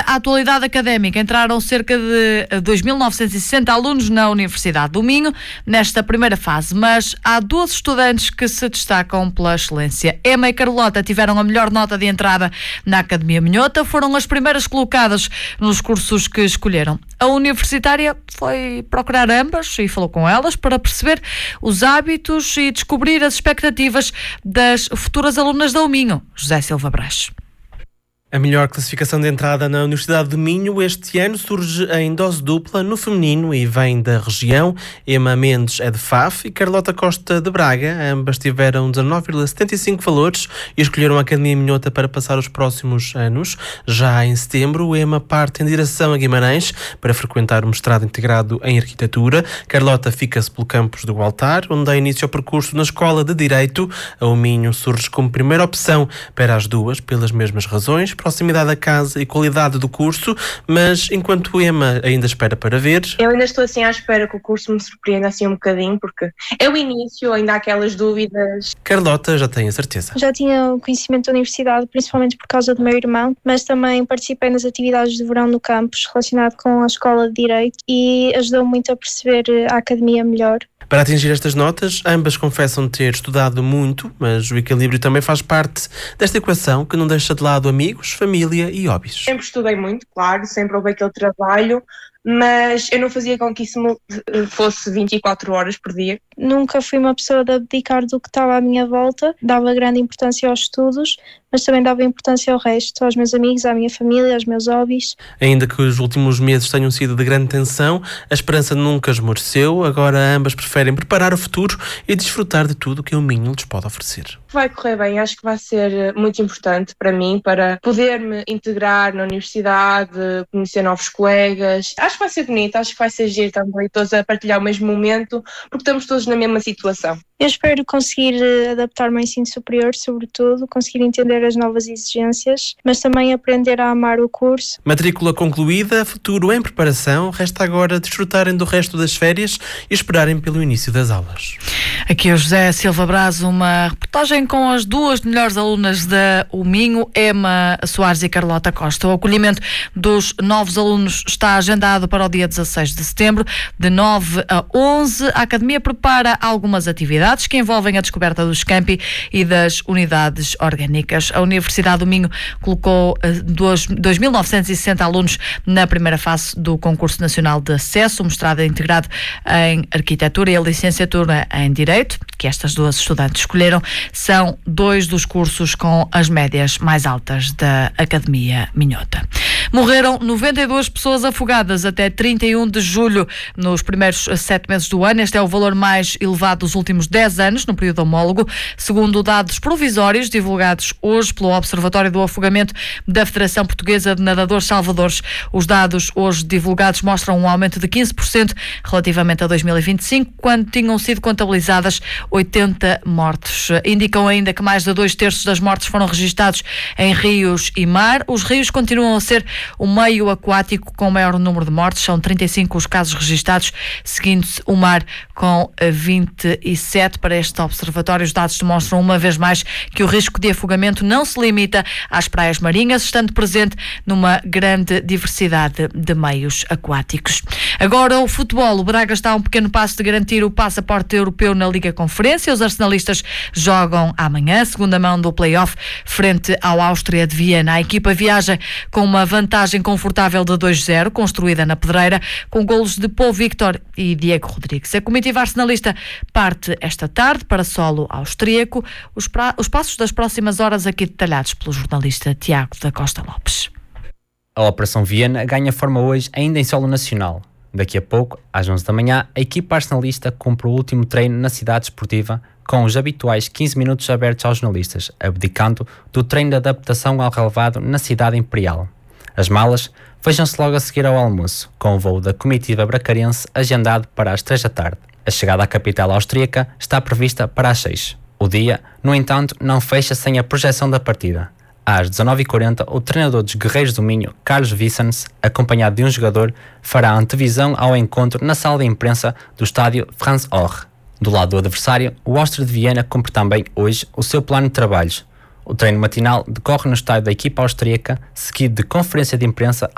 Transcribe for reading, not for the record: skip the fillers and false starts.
à atualidade académica, entraram cerca de 2.960 alunos na Universidade do Minho nesta primeira fase, mas há 12 estudantes que se destacam pela excelência. Emma e Carlota tiveram a melhor nota de entrada na Academia Minhota, foram as primeiras colocadas nos cursos que escolheram. A universitária foi procurar ambas e falou com elas para perceber os hábitos e descobrir as expectativas das futuras alunas da Minho. José Silva Brás. A melhor classificação de entrada na Universidade de Minho este ano surge em dose dupla no feminino e vem da região. Emma Mendes é de Faf e Carlota Costa de Braga. Ambas tiveram 19,75 valores e escolheram a Academia Minhota para passar os próximos anos. Já em setembro, Emma parte em direção a Guimarães para frequentar o mestrado integrado em Arquitetura. Carlota fica-se pelo campus do Gualtar, onde dá início ao percurso na Escola de Direito. A Minho surge como primeira opção para as duas, pelas mesmas razões: proximidade da casa e qualidade do curso, mas enquanto Emma ainda espera para ver... Eu ainda estou assim à espera que o curso me surpreenda assim um bocadinho, porque é o início, ainda há aquelas dúvidas. Carlota já tem a certeza. Já tinha conhecimento da universidade, principalmente por causa do meu irmão, mas também participei nas atividades de verão no campus relacionado com a Escola de Direito e ajudou muito a perceber a academia melhor. Para atingir estas notas, ambas confessam ter estudado muito, mas o equilíbrio também faz parte desta equação que não deixa de lado amigos, família e hobbies. Sempre estudei muito, claro, sempre houve aquele trabalho, mas eu não fazia com que isso fosse 24 horas por dia. Nunca fui uma pessoa de abdicar do que estava à minha volta, dava grande importância aos estudos, mas também dava importância ao resto, aos meus amigos, à minha família, aos meus hobbies. Ainda que os últimos meses tenham sido de grande tensão, a esperança nunca esmoreceu. Agora ambas preferem preparar o futuro e desfrutar de tudo o que o Minho lhes pode oferecer. Vai correr bem, acho que vai ser muito importante para mim, para poder-me integrar na universidade, conhecer novos colegas. Acho que vai ser bonito, acho que vai ser giro também, todos a partilhar o mesmo momento, porque estamos todos na mesma situação. Eu espero conseguir adaptar-me ao ensino superior, sobretudo, conseguir entender as novas exigências, mas também aprender a amar o curso. Matrícula concluída, futuro em preparação, resta agora desfrutarem do resto das férias e esperarem pelo início das aulas. Aqui é o José Silva Brás, uma reportagem com as duas melhores alunas da Minho, Emma Soares e Carlota Costa. O acolhimento dos novos alunos está agendado para o dia 16 de setembro, de 9 a 11. A Academia prepara algumas atividades que envolvem a descoberta dos campi e das unidades orgânicas. A Universidade do Minho colocou 2.960 alunos na primeira fase do Concurso Nacional de Acesso, o mestrado integrado em Arquitetura e a licenciatura em Direito, que estas duas estudantes escolheram, são dois dos cursos com as médias mais altas da Academia Minhota. Morreram 92 pessoas afogadas até 31 de julho, nos primeiros 7 meses do ano. Este é o valor mais elevado dos últimos 10 anos, no período homólogo, segundo dados provisórios divulgados hoje pelo Observatório do Afogamento da Federação Portuguesa de Nadadores Salvadores. Os dados hoje divulgados mostram um aumento de 15% relativamente a 2025, quando tinham sido contabilizadas 80 mortes. Indicam ainda que mais de 2/3 das mortes foram registados em rios e mar. Os rios continuam a ser o meio aquático com o maior número de mortes, são 35 os casos registados, seguindo-se o mar com 27. Para este observatório, os dados demonstram uma vez mais que o risco de afogamento não se limita às praias marinhas, estando presente numa grande diversidade de meios aquáticos. Agora o futebol. O Braga está a um pequeno passo de garantir o passaporte europeu na Liga Conferência. Os arsenalistas jogam amanhã, segunda mão do play-off, frente ao Áustria de Viena. A equipa viaja com uma vantagem confortável de 2-0, construída na pedreira, com golos de Paul Victor e Diego Rodrigues. A comitiva arsenalista parte esta tarde para solo austríaco. Os passos das próximas horas aqui detalhados pelo jornalista Tiago da Costa Lopes. A Operação Viena ganha forma hoje ainda em solo nacional. Daqui a pouco, às 11 da manhã, a equipa arsenalista cumpre o último treino na cidade esportiva, com os habituais 15 minutos abertos aos jornalistas, abdicando do treino de adaptação ao relevado na cidade imperial. As malas fecham-se logo a seguir ao almoço, com o voo da comitiva bracarense agendado para as 3 da tarde. A chegada à capital austríaca está prevista para as 6. O dia, no entanto, não fecha sem a projeção da partida. Às 19h40, o treinador dos Guerreiros do Minho, Carlos Vicens, acompanhado de um jogador, fará a antevisão ao encontro na sala de imprensa do estádio Franz Orr. Do lado do adversário, o Áustria de Viena cumpre também hoje o seu plano de trabalhos. O treino matinal decorre no estádio da equipa austríaca, seguido de conferência de imprensa